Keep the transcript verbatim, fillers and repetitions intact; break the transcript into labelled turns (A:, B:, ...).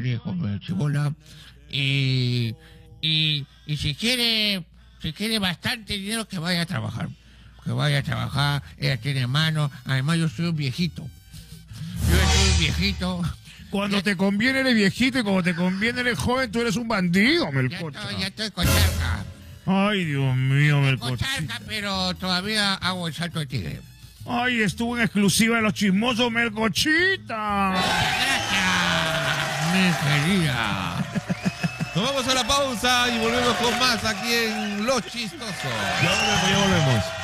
A: viejo chibola. Y, y, y si quiere, si quiere bastante dinero, que vaya a trabajar. Que vaya a trabajar, ella tiene mano. Además, yo soy un viejito. Yo soy un viejito.
B: Cuando te conviene eres viejito y cuando te conviene eres joven, tú eres un bandido,
A: Ya
B: Melcocha.
A: estoy, ya estoy con charca.
B: Ay, Dios mío,
A: Con
B: Melcocha.
A: charca, pero todavía hago el salto de tigre.
B: Ay, estuvo en exclusiva de los chismosos, Melcochita.
A: Gracias, mi querida.
C: Nos vamos a la pausa y volvemos con más aquí en Los Chistosos.
B: Ya volvemos, ya volvemos.